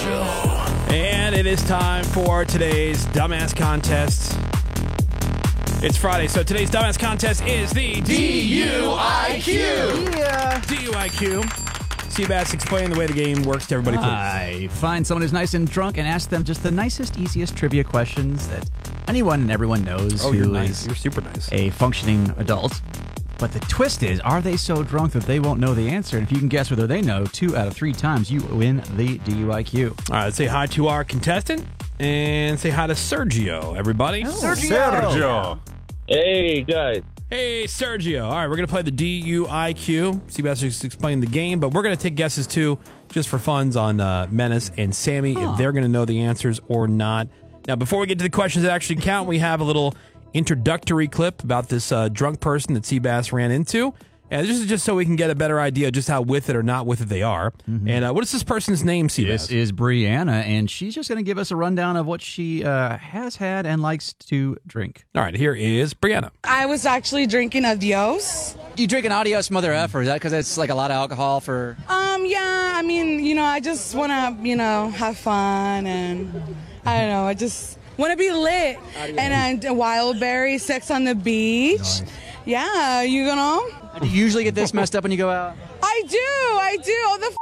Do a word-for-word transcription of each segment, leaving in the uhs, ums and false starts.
Show. And it is time for today's Dumbass Contest. It's Friday, so today's Dumbass Contest is the D U I Q. Yeah. D U I Q. Seabass, explain the way the game works to everybody, please. I find someone who's nice and drunk and ask them just the nicest, easiest trivia questions that anyone and everyone knows Oh, who you're is nice. You're super nice. a functioning adult. But the twist is, are they so drunk that they won't know the answer? And if you can guess whether they know two out of three times, you win the D U I Q. All right, let's say hi to our contestant and say hi to Sergio, everybody. Sergio. Hey, guys. Hey, Sergio. All right, we're going to play the D U I Q. Seabass just explained the game, but we're going to take guesses, too, just for funs on uh, Menace and Sammy, if they're going to know the answers or not. Now, before we get to the questions that actually count, we have a little introductory clip about this uh, drunk person that Seabass ran into. And this is just so we can get a better idea of just how with it or not with it they are. Mm-hmm. And uh, what is this person's name, Seabass? This is Brianna, and she's just going to give us a rundown of what she uh, has had and likes to drink. All right, here is Brianna. I was actually drinking Adios. You drink an Adios Mother F, or is that because it's like a lot of alcohol for... Um, yeah, I mean, you know, I just want to, you know, have fun, and I don't know, I just want to be lit. And uh, Wildberry, Sex on the Beach. Nice. Yeah, you know? Do you usually get this messed up when you go out? I do, I do, all the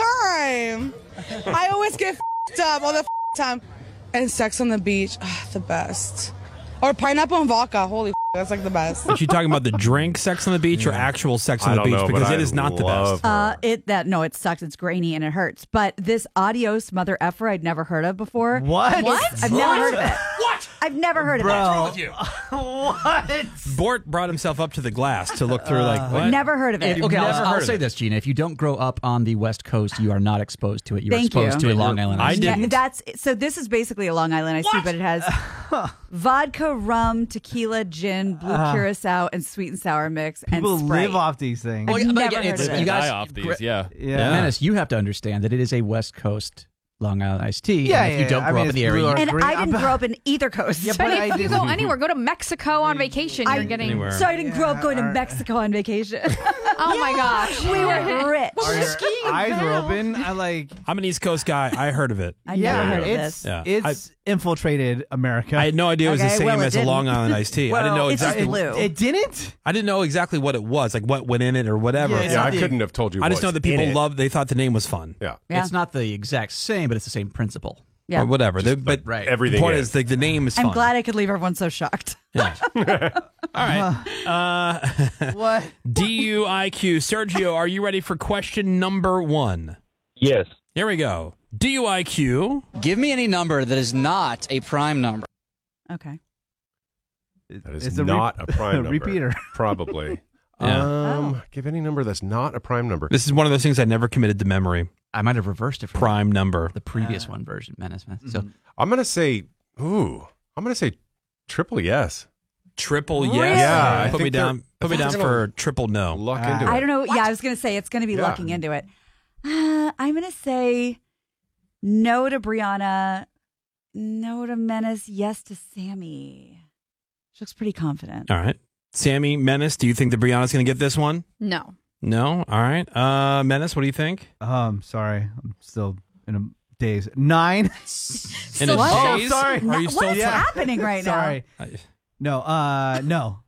f- time. I always get f***ed up all the f- time. And Sex on the Beach, ugh, the best. Or pineapple and vodka, holy f- that's like the best. Is she talking about the drink Sex on the Beach or actual Sex on I the don't Beach? know, Because but it I is not the love best. her. Uh, it that no, it sucks. It's grainy and it hurts. But this Adios Mother Effer I'd never heard of before. What? What? I've never heard of it. What? I've never heard Bro. of it. What? Bort brought himself up to the glass to look through, like, what? Never heard of it. You've Okay, never I'll, heard I'll of say it. this, Gina. If you don't grow up on the West Coast, you are not exposed to it. You're Thank exposed you. to a Long Island I iced tea. didn't. Yeah, that's so. This is basically a Long Island iced tea, but it has vodka, rum, tequila, gin, blue curacao, and sweet and sour mix, People and Sprite. live off these things. I've Well, but never again, heard it's- of it. you guys, die off these, yeah. Yeah. Menace, you have to understand that it is a West Coast Long Island iced tea. Yeah, and if you yeah, don't I grow mean, up in it's the area, blue you or- And green- I didn't I'm- grow up in either coast. Yeah, But but I if you didn't- go anywhere, go to Mexico on vacation, I- you're getting... Anywhere. So I didn't grow up going to Yeah. Mexico on vacation. Oh, my gosh. We were rich. Are your eyes were open? I like. I'm an East Coast guy. I heard of it. I yeah, never heard of it's this. Yeah. it's infiltrated America. I had no idea it was the Okay, same well, it as a didn't. Long Island iced tea. I didn't know Well, it's exactly. just blue. It didn't. I didn't know exactly what it was, like what went in it or whatever. Yeah, it's Yeah, not I the- couldn't. have told you. I just know that people loved. They thought the name was fun. Yeah. Yeah. it's not the exact same, but it's the same principle. Yeah. Or whatever. The- but right. Everything the point is. is, like, the name is I'm fun. glad I could leave everyone so shocked. Yeah. All right. Uh, What? D U I Q. Sergio, are you ready for question number one? Yes. Here we go. D U I Q. Give me any number that is not a prime number. Okay. That is It's a not re- a prime number. repeater. Probably. Yeah. Um, Oh. Give any number that's not a prime number. This is one of those things I never committed to memory. I might have reversed it from Prime number. the previous one version, Menace. So I'm gonna say. Ooh. I'm gonna say triple yes. Triple yes. Really? Yeah, I Put me think they're- down. I Put me think down they're for gonna triple no. Luck Uh, into it. I don't know. Yeah, I was going to say it's going to be Yeah. looking into it. Uh, I'm going to say no to Brianna, no to Menace, yes to Sammy. She looks pretty confident. All right. Sammy, Menace, do you think that Brianna's going to get this one? No. No? All right. Uh, Menace, what do you think? Um, sorry, I'm still in a daze. Nine. In a What? daze? sorry. Are you No, still what's Yeah. happening right Sorry. now? No. Uh, no.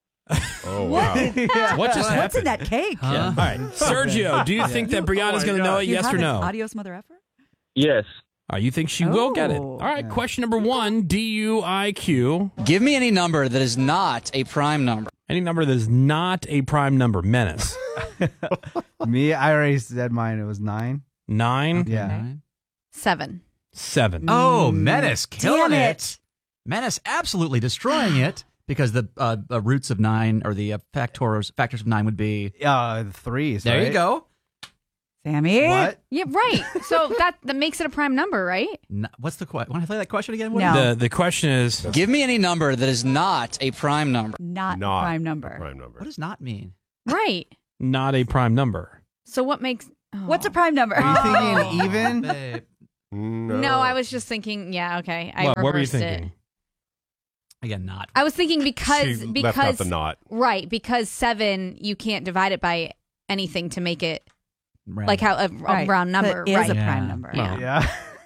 Oh wow. What just now? What's in happened? that cake? Huh? All right. Sergio, do you think that Brianna's going to know it, You yes have or an no? Adios, mother effer? Yes. All right, you think she will get it. Oh. All right, question number one, D U I Q. Give me any number that is not a prime number. Any number that is not a prime number. Menace. Me, I already said mine. It was nine. Nine, Yeah. Nine. Seven. seven. Oh, Menace killing Damn it. it. Menace absolutely destroying it because the uh, uh, roots of nine or the uh, factors factors of nine would be. Uh, threes. There right? you go. Sammy? What? Yeah, right. So that, that makes it a prime number, right? N- What's the question? Want to play that question again? What No. is it? The the question is, Give me any number that is not a prime number. Not, Not prime a number. Prime number. What does not mean? Right. not a prime number. So what makes... oh. What's a prime number? Are you thinking even? Babe. No. No, I was just thinking, yeah, okay. I What, what were you reversed thinking? it. Again, not. I was thinking because... She because left out the not. Right, because seven, you can't divide it by anything to make it Right. like how a, a Right. round number. That is right. a Yeah. prime number. Yeah. Yeah.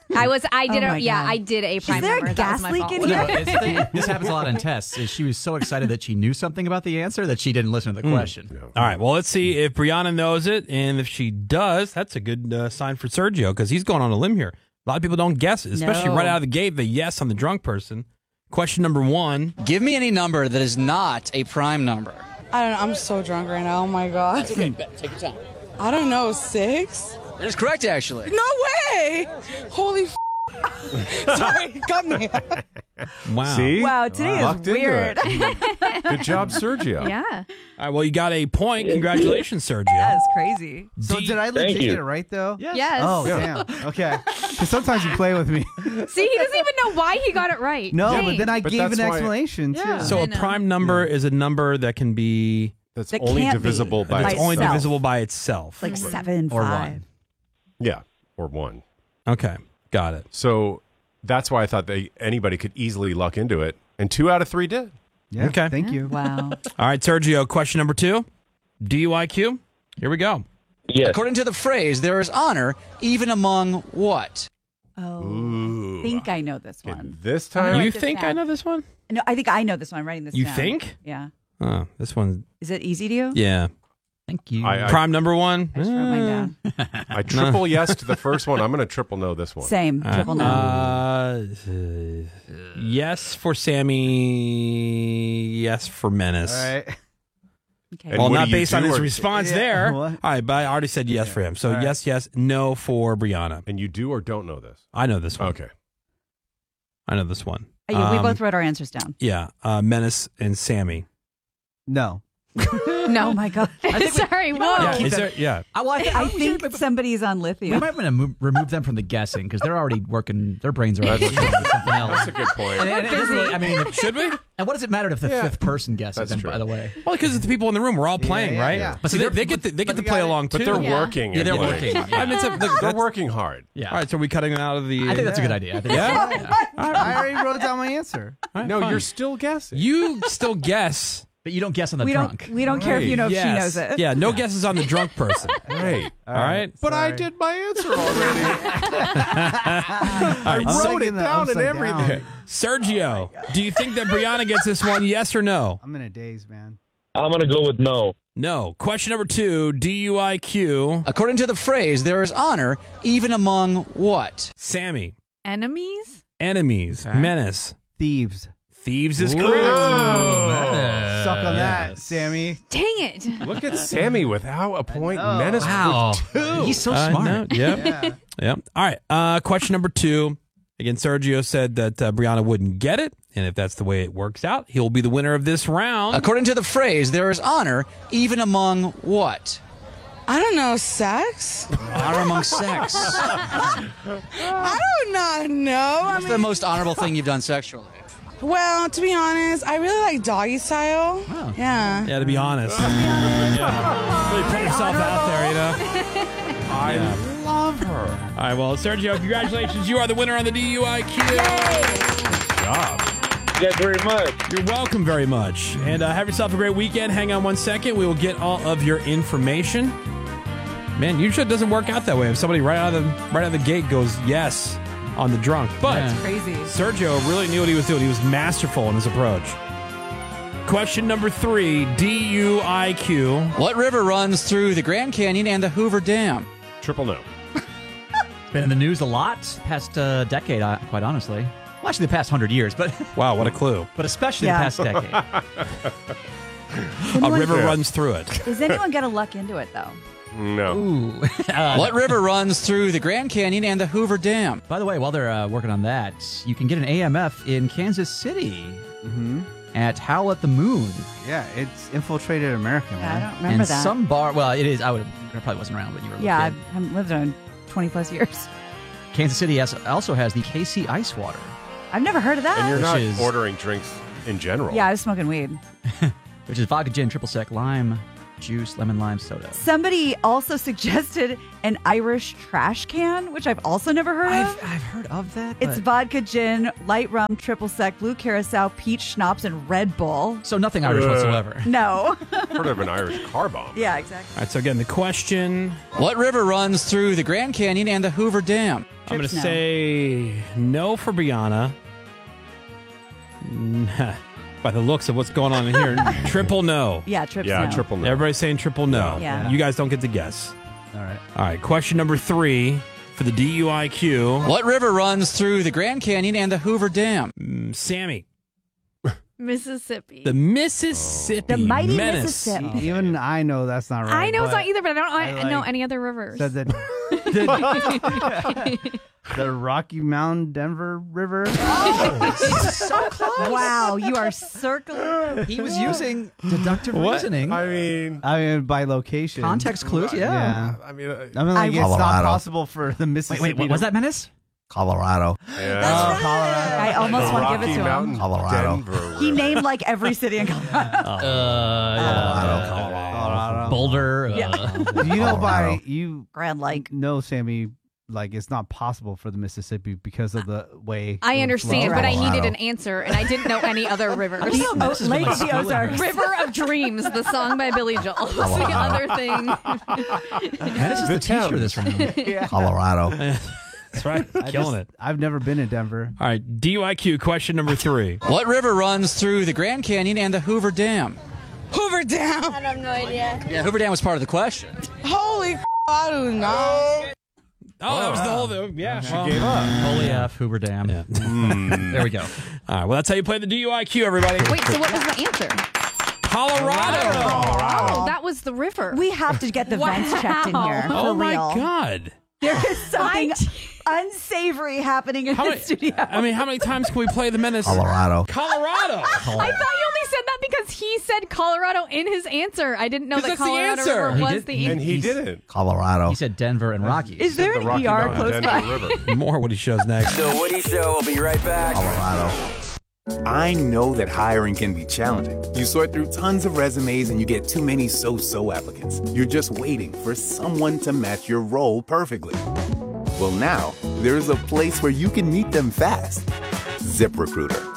I was. I did. Oh a, my yeah, God. I did a prime Is there a number. That was gas my leak fault. in No, here? it's the, this happens a lot in tests. Is she was so excited that she knew something about the answer that she didn't listen to the question. All right. Well, let's see if Brianna knows it, and if she does, that's a good uh, sign for Sergio because he's going on a limb here. A lot of people don't guess it, especially No. right out of the gate. The yes on the drunk person. Question number one. Give me any number that is not a prime number. I don't know. I'm so drunk right now. Oh my God. Okay, take your time. I don't know. Six? That is correct, actually. No way! Holy f- Sorry, got me. Wow. See? Wow, today Locked is into weird. it. Good job, Sergio. Yeah. All right. Well, you got a point. Congratulations, Sergio. That's crazy. So D- did I Thank legit you. get it right though? Yes. Oh Yeah. damn. Okay. Because sometimes you play with me. See, he doesn't even know why he got it right. No, Dang. but then I But gave that's an why- explanation Yeah. too. So I a know. prime number is a number that can be That's That only can't be. divisible by that's By only itself. divisible by itself. Like seven, Or five. one. Yeah, or one. Okay. Got it. So that's why I thought they anybody could easily luck into it, and two out of three did. Yeah. Okay. Thank you. Wow. All right, Sergio. Question number two. D U I Q. Here we go. Yes. According to the phrase, there is honor even among what? Oh, Ooh. I think I know this Okay, one. this I'm gonna time, write You this think I down. know this one? No, I think I know this one. I'm writing this You down. think? Yeah. Oh, this one. Is it easy to you? Yeah. Thank you. I- I- Prime number one. I just wrote mine Eh. down. I triple yes to the first one. I'm going to triple no this one. Same. Triple no. Uh, yes for Sammy. Yes for Menace. All right. Okay. And Well, what not do you based on do, his or- response Yeah, there. what? All right, but I already said yes for him. So All right. yes, yes, no for Brianna. And you do or don't know this? I know this one. Okay. I know this one. Oh, yeah, we Um, both wrote our answers down. Yeah, uh, Menace and Sammy. No. No, my God. Sorry. Whoa. Yeah, keep is that- there? Yeah. I, well, I, th- I we think should- somebody's on we lithium. might want to move, remove them from the guessing because they're already working. Their brains are already working on something else. That's a good point. And, and it doesn't really, I mean, Should we? and what does it matter if the Yeah. fifth person guesses That's them? true. By the way, Well, because it's the people in the room. We're all playing, yeah, right? yeah. But see, they, they get to, they get to play along But too. they're Yeah. working. yeah, they're anyway. working. I mean, it's a, They're that's, working hard. Yeah, all right, so are we cutting it out of the? I think that's a good idea. I think Yeah? I already wrote down my answer. All right, No, fine. you're still guessing. You still guess. but you don't guess on the we drunk. don't. We don't care if you know if Yes. she knows it. Yeah, no guesses on the drunk person. Right. All right. But I Sorry. did my answer already. All right. I'm So, wrote it saying that down and upside everything. down. Sergio, do you think that Brianna gets this one? Yes or no? I'm in a daze, man. I'm going to go with no. No. Question number two. D U I Q. According to the phrase, there is honor even among what? Sammy. Enemies? Enemies. Okay. Menace. Thieves. Thieves is Ooh. correct. Menace. Suck on that, Yes. Sammy. Dang it. Look at Sammy without a point. know. Menace Wow, with two. he's so Uh, smart. no, yep. Yeah. Yep. All right. Uh, question number two. Again, Sergio said that uh, Brianna wouldn't get it. And if that's the way it works out, he'll be the winner of this round. According to the phrase, there is honor even among what? I don't know. Sex? Honor among sex. I do not know. I What's the mean, most honorable thing you've done sexually? well, to be honest, I really like doggy style. Wow. Yeah. Yeah, to be honest. Yeah. Really put yourself out there, you know? I Yeah. love her. All right, well, Sergio, congratulations. You are the winner on the D U I Q. Good job. Thank you guys very much. You're welcome very much. And uh, have yourself a great weekend. Hang on one second. We will get all of your information. Man, usually it doesn't work out that way. If somebody right out of the, right out of the gate goes yes on the drunk. But Yeah. Crazy. Sergio really knew what he was doing. He was masterful in his approach. Question number three, D U I Q. What river runs through the Grand Canyon and the Hoover Dam? Triple no. It's been in the news a lot past uh, decade, uh, quite honestly. Well, actually, the past hundred years, but Wow, what a clue. but especially Yeah. the past decade. A river Yeah. runs through it. Is anyone gonna luck into it though? No. Ooh. Uh, What river runs through the Grand Canyon and the Hoover Dam? By the way, while they're uh, working on that, you can get an A M F in Kansas City Mm-hmm. at Howl at the Moon. Yeah, it's infiltrated America, Yeah, I man. don't remember and that. some bar. Well, it is. I would. I probably wasn't around when you were. A yeah, little I've, I've lived on twenty plus years. Kansas City has, also has the K C Ice Water. I've never heard of that. And you're Which not is- ordering drinks in general. yeah, I was smoking weed. Which is vodka, gin, triple sec, lime, juice, lemon lime soda. Somebody also suggested an Irish trash can, which I've also never heard I've, of. I've heard of that. It's but- vodka gin, light rum, triple sec, blue curacao, peach schnapps, and Red Bull. So nothing Irish Uh. whatsoever. No. Heard of an Irish car bomb. Yeah, exactly. All right, so again, the question. What river runs through the Grand Canyon and the Hoover Dam? I'm going to Trips no. say no for Brianna. Nah. By the looks of what's going on in here, triple no. Yeah, trips Yeah, no. triple no. Everybody's saying triple no. Yeah. You guys don't get to guess. All right. All right, question number three for the D U I Q. What river runs through the Grand Canyon and the Hoover Dam? Mm, Sammy. Mississippi. The Mississippi The mighty Menace. Mississippi. Even I know that's not right. I know it's but not either, but I don't know, I I know like- any other rivers. Said that the, the Rocky Mountain Denver River. Wow, you are circling. He was using deductive What? reasoning. I mean, I mean, by location. Context clues, yeah. Yeah. I mean, uh, I mean, like, it's not Colorado. possible for the Wait, Mississippi. wait, what was that, Menace? Colorado. yeah. That's right. I almost The want to give Rocky it to Mountain, him. Colorado. Denver He River. named like every city in Colorado. Colorado. Colorado. Boulder. Yeah. Uh, You know, by Colorado. you Grand Lake. know, Sammy, like it's not possible for the Mississippi because of the way. I it understand, flows. but I Colorado. needed an answer, and I didn't know any other rivers. The o- Lake of the Ozarks. River of Dreams, the song by Billy Joel. Was the other thing. Menace is the, The teacher town. this round. Colorado. That's right. I Killing just- it. I've never been in Denver. All right, D U I Q, question number three. What river runs through the Grand Canyon and the Hoover Dam? Hoover down. I have no idea. Yeah, Hoover Dam was part of the question. Holy f- I do not. Oh, that was the whole thing. Yeah. She well, gave up. Holy F, Hoover Dam. Yeah. There we go. All right, well, that's how you play the D U I Q, everybody. Wait, so what was the answer? Colorado. Oh, that was the river. We have to get the vents checked in here. For Oh, my real. God. There is something unsavory happening in How the many, studio. I mean, how many times can we play the Menace? Colorado. Colorado. I thought you only said that because he said Colorado in his answer. I didn't know 'Cause that that's the Colorado answer. River He was did- the he- answer. And he He's- didn't. Colorado. He said Denver and Rockies. Is there The an Rocky E R Mountain, close Denver by? River. More Woody shows next. The Woody Show will be right back. Colorado. I know that hiring can be challenging. You sort through tons of resumes and you get too many so-so applicants. You're just waiting for someone to match your role perfectly. Well, now, there's a place where you can meet them fast. ZipRecruiter.